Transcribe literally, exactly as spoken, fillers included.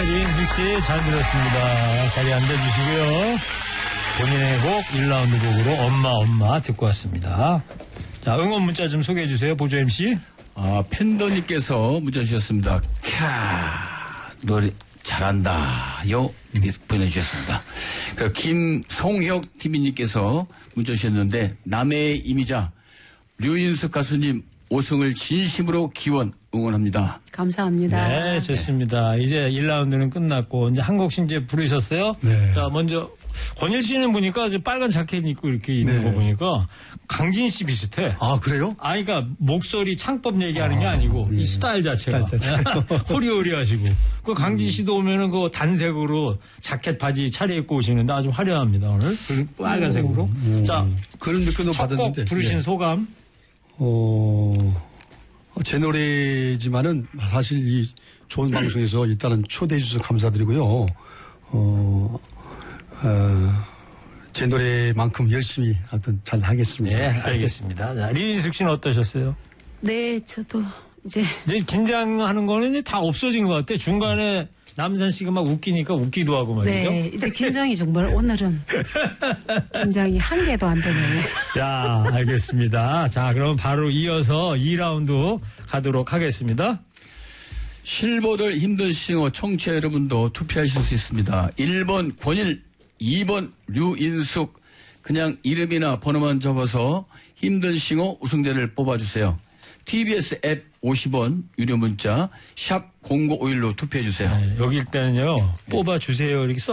류인숙 씨 잘 들었습니다. 자리에 앉아주시고요. 본인의 곡 일 라운드 곡으로 엄마 엄마 듣고 왔습니다. 자, 응원 문자 좀 소개해 주세요. 보조 엠씨. 아, 팬더님께서 문자 주셨습니다. 캬, 노래 잘한다요. 이렇게 보내주셨습니다. 그 김송혁 티비님께서 문자 주셨는데 남해의 이미자 류인숙 가수님 오승을 진심으로 기원 응원합니다. 감사합니다. 네, 좋습니다. 네. 이제 일 라운드는 끝났고 이제 한 곡씩 이제 부르셨어요. 네. 자, 먼저 권일 씨는 보니까 이제 빨간 자켓 입고 이렇게 있는 네. 거 보니까 강진 씨 비슷해. 아, 그래요? 아, 그러니까 목소리 창법 얘기하는 게 아니고 네. 이 스타일 자체가 스타일 자체가. 호리호리하시고 그 강진 씨도 오면은 그 단색으로 자켓 바지 차려입고 오시는데 아주 화려합니다 오늘. 그리고 빨간색으로. 음, 자, 그런 느낌도 첫 곡 받았는데. 부르신 네. 소감. 어, 제 노래지만은 사실 이 좋은 방송에서 일단은 초대해 주셔서 감사드리고요. 어, 어, 제 노래만큼 열심히 하여튼 잘 하겠습니다. 네, 알겠습니다. 자, 류인숙 씨는 어떠셨어요? 네, 저도 이제 이제 긴장하는 거는 이제 다 없어진 것 같아. 중간에 남산 씨가 막 웃기니까 웃기도 하고 말이죠. 네, 이제 긴장이 정말 오늘은 긴장이 한 개도 안 되네. 자, 알겠습니다. 자, 그럼 바로 이어서 이 라운드 가도록 하겠습니다. 실버들 힘든 싱어 청취자 여러분도 투표하실 수 있습니다. 일 번 권일, 이 번 류인숙. 그냥 이름이나 번호만 적어서 힘든 싱어 우승자를 뽑아주세요. 티비에스 앱 오십 원 유료 문자 샵 공구오일로 투표해주세요. 네, 여기 일단은요 뽑아주세요 이렇게 써